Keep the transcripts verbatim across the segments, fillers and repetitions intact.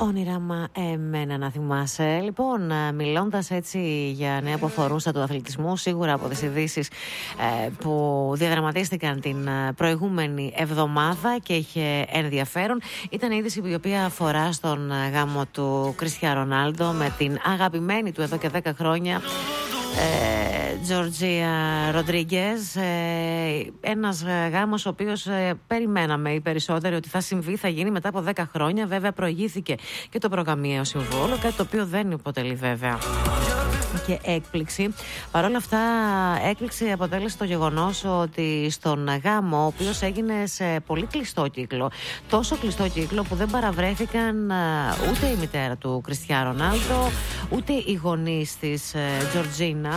Όνειρα μα εμένα να θυμάσαι. Λοιπόν, μιλώντας έτσι για νέα που αφορούν στα του αθλητισμού, σίγουρα από τις ειδήσεις ε, που διαδραματίστηκαν την προηγούμενη εβδομάδα και είχε ενδιαφέρον, ήταν η είδηση η οποία αφορά στον γάμο του Κριστιάνο Ρονάλντο με την αγαπημένη του εδώ και δέκα χρόνια Τζορτζία Ροντρίγκες. Ένας γάμος ο οποίος ε, περιμέναμε οι περισσότεροι ότι θα συμβεί, θα γίνει μετά από δέκα χρόνια. Βέβαια προηγήθηκε και το προγαμιαίο συμβόλαιο, κάτι το οποίο δεν υποτελεί βέβαια και έκπληξη. Παρ' όλα αυτά, έκπληξη αποτέλεσε το γεγονός ότι στον γάμο, ο οποίος έγινε σε πολύ κλειστό κύκλο, τόσο κλειστό κύκλο που δεν παραβρέθηκαν ούτε η μητέρα του Κριστιάνο Ρονάλντο, ούτε οι γονείς της Τζορτζίνα,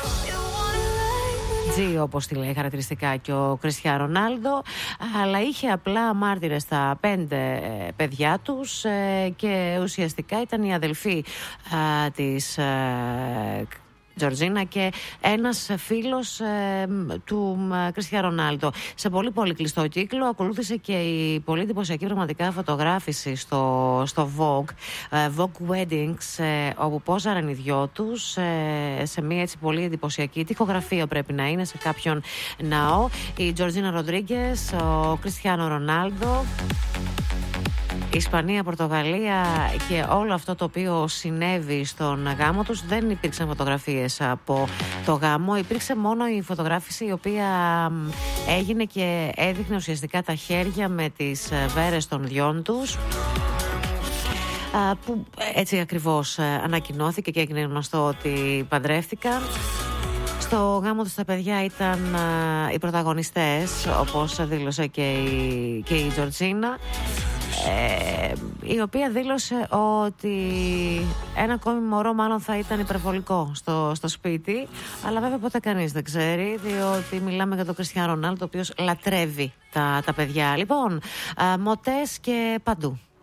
Τζι όπως τη λέει χαρακτηριστικά και ο Κριστιάνο Ρονάλντο, αλλά είχε απλά μάρτυρες τα πέντε παιδιά τους και ουσιαστικά ήταν η αδελφή α, της α, Τζορτζίνα και ένας φίλος ε, του ε, Κριστιάνο Ρονάλντο. Σε πολύ πολύ κλειστό κύκλο ακολούθησε και η πολύ εντυπωσιακή πραγματικά φωτογράφηση στο, στο Vogue, ε, Vogue Weddings, ε, όπου πόζαραν οι δυο τους ε, σε μια έτσι πολύ εντυπωσιακή τοιχογραφία, πρέπει να είναι, σε κάποιον ναό. Η Τζορτζίνα Ροντρίγκες, ο Κριστιάνο Ρονάλντο, Ισπανία, Πορτογαλία και όλο αυτό το οποίο συνέβη στον γάμο τους. Δεν υπήρξαν φωτογραφίες από το γάμο, υπήρξε μόνο η φωτογράφηση η οποία έγινε και έδειχνε ουσιαστικά τα χέρια με τις βέρες των δυο τους, που έτσι ακριβώς ανακοινώθηκε και έγινε γνωστό ότι παντρεύτηκαν. Στο γάμο τους τα παιδιά ήταν α, οι πρωταγωνιστές, όπως δήλωσε και η, και η Τζορτζίνα, ε, η οποία δήλωσε ότι ένα ακόμη μωρό μάλλον θα ήταν υπερβολικό στο, στο σπίτι, αλλά βέβαια ποτέ κανείς δεν ξέρει, διότι μιλάμε για τον Κριστιάνο Ρονάλντο, ο οποίος λατρεύει τα, τα παιδιά. Λοιπόν, α, μοτές και παντού.